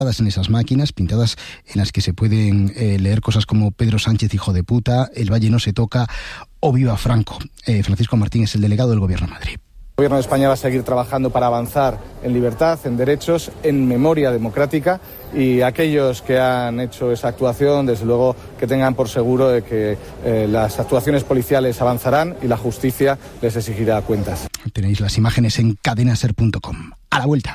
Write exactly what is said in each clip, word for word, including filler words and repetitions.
en esas máquinas, pintadas en las que se pueden eh, leer cosas como Pedro Sánchez, hijo de puta, el Valle no se toca o viva Franco. Eh, Francisco Martín es el delegado del Gobierno de Madrid. El Gobierno de España va a seguir trabajando para avanzar en libertad, en derechos, en memoria democrática, y aquellos que han hecho esa actuación, desde luego que tengan por seguro de que eh, las actuaciones policiales avanzarán y la justicia les exigirá cuentas. Tenéis las imágenes en cadena ser punto com. A la vuelta.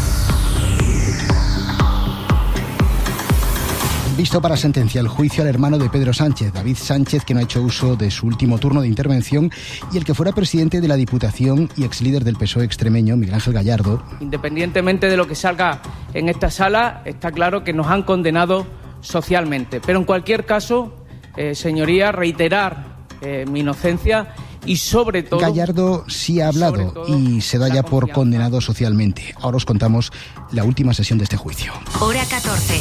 Visto para sentencia el juicio al hermano de Pedro Sánchez, David Sánchez, que no ha hecho uso de su último turno de intervención, y el que fuera presidente de la Diputación y ex líder del P S O E extremeño, Miguel Ángel Gallardo. Independientemente de lo que salga en esta sala, está claro que nos han condenado socialmente. Pero en cualquier caso, eh, señoría, reiterar eh, mi inocencia y sobre todo... Gallardo sí ha hablado todo, y se da ya por condenado socialmente. Ahora os contamos la última sesión de este juicio. Hora catorce.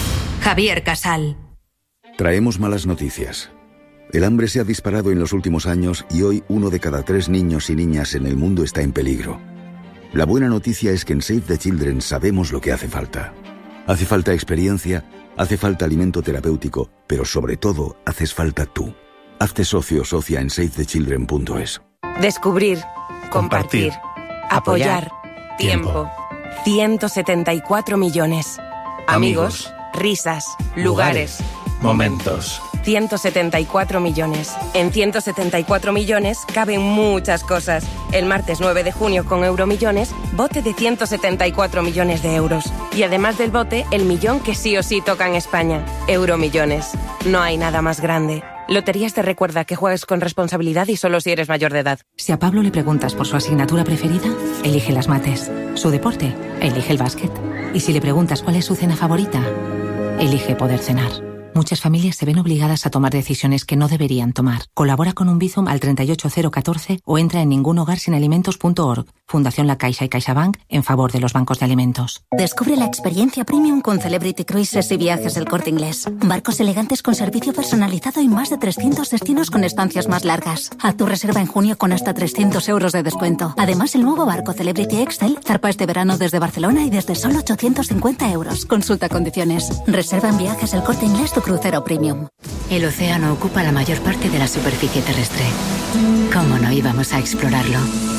Javier Casal. Traemos malas noticias. El hambre se ha disparado en los últimos años y hoy uno de cada tres niños y niñas en el mundo está en peligro. La buena noticia es que en Save the Children sabemos lo que hace falta. Hace falta experiencia, hace falta alimento terapéutico, pero sobre todo haces falta tú. Hazte socio o socia en save the children punto es. Descubrir, compartir, apoyar, tiempo. ciento setenta y cuatro millones. Amigos. Risas, lugares, momentos. ciento setenta y cuatro millones. En ciento setenta y cuatro millones caben muchas cosas. El martes nueve de junio con Euromillones, bote de ciento setenta y cuatro millones de euros. Y además del bote, el millón que sí o sí toca en España. Euromillones. No hay nada más grande. Loterías te recuerda que juegues con responsabilidad y solo si eres mayor de edad. Si a Pablo le preguntas por su asignatura preferida, elige las mates. Su deporte, elige el básquet. Y si le preguntas cuál es su cena favorita, elige poder cenar. Muchas familias se ven obligadas a tomar decisiones que no deberían tomar. Colabora con un Bizum al treinta y ocho cero catorce o entra en ningunhogarsinalimentos punto org. Fundación La Caixa y CaixaBank en favor de los bancos de alimentos. Descubre la experiencia premium con Celebrity Cruises y Viajes del Corte Inglés. Barcos elegantes con servicio personalizado y más de trescientos destinos con estancias más largas. Haz tu reserva en junio con hasta trescientos euros de descuento. Además, el nuevo barco Celebrity Excel zarpa este verano desde Barcelona y desde solo ochocientos cincuenta euros. Consulta condiciones. Reserva en Viajes del Corte Inglés tu crucero premium. El océano ocupa la mayor parte de la superficie terrestre. ¿Cómo no íbamos a explorarlo?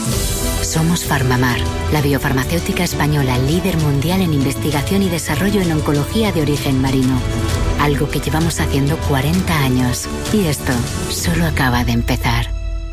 Somos Farmamar, la biofarmacéutica española líder mundial en investigación y desarrollo en oncología de origen marino. Algo que llevamos haciendo cuarenta años. Y esto solo acaba de empezar.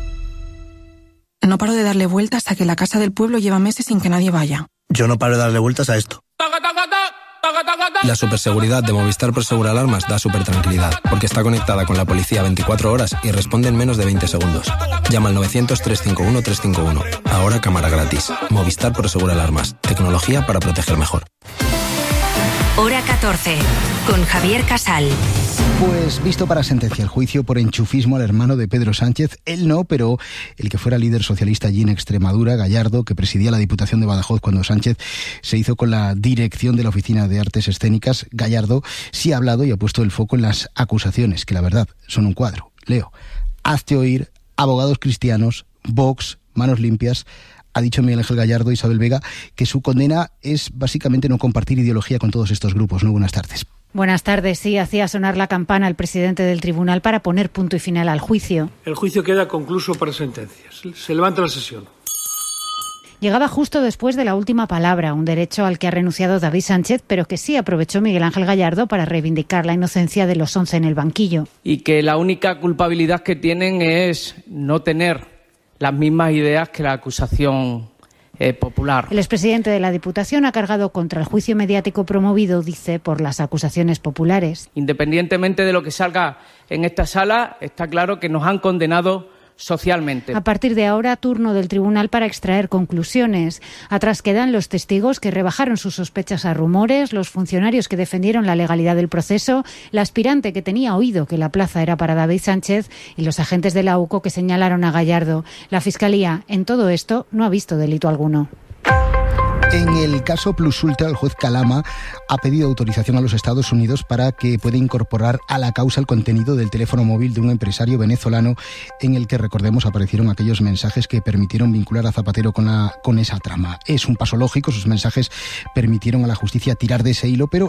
No paro de darle vueltas a que la casa del pueblo lleva meses sin que nadie vaya. Yo no paro de darle vueltas a esto. La superseguridad de Movistar Prosegur Alarmas da supertranquilidad, porque está conectada con la policía veinticuatro horas y responde en menos de veinte segundos. Llama al novecientos, trescientos cincuenta y uno, trescientos cincuenta y uno. Ahora cámara gratis. Movistar Prosegur Alarmas. Tecnología para proteger mejor. Hora catorce. Con Javier Casal. Pues visto para sentencia el juicio por enchufismo al hermano de Pedro Sánchez. Él no, pero el que fuera líder socialista allí en Extremadura, Gallardo, que presidía la Diputación de Badajoz cuando Sánchez se hizo con la dirección de la Oficina de Artes Escénicas. Gallardo sí ha hablado y ha puesto el foco en las acusaciones, que la verdad son un cuadro. Leo: hazte oír, abogados cristianos, Vox, manos limpias. Ha dicho Miguel Ángel Gallardo, Isabel Vega, que su condena es básicamente no compartir ideología con todos estos grupos. ¿No? Buenas tardes. Buenas tardes. Sí, hacía sonar la campana el presidente del tribunal para poner punto y final al juicio. El juicio queda concluso para sentencias. Se levanta la sesión. Llegaba justo después de la última palabra, un derecho al que ha renunciado David Sánchez, pero que sí aprovechó Miguel Ángel Gallardo para reivindicar la inocencia de los once en el banquillo. Y que la única culpabilidad que tienen es no tener las mismas ideas que la acusación eh, popular. El expresidente de la Diputación ha cargado contra el juicio mediático promovido, dice, por las acusaciones populares. Independientemente de lo que salga en esta sala, está claro que nos han condenado socialmente. A partir de ahora, turno del tribunal para extraer conclusiones. Atrás quedan los testigos que rebajaron sus sospechas a rumores, los funcionarios que defendieron la legalidad del proceso, la aspirante que tenía oído que la plaza era para David Sánchez y los agentes de la U C O que señalaron a Gallardo. La Fiscalía, en todo esto, no ha visto delito alguno. En el caso Plus Ultra, el juez Calama ha pedido autorización a los Estados Unidos para que pueda incorporar a la causa el contenido del teléfono móvil de un empresario venezolano en el que, recordemos, aparecieron aquellos mensajes que permitieron vincular a Zapatero con, la, con esa trama. Es un paso lógico, sus mensajes permitieron a la justicia tirar de ese hilo, pero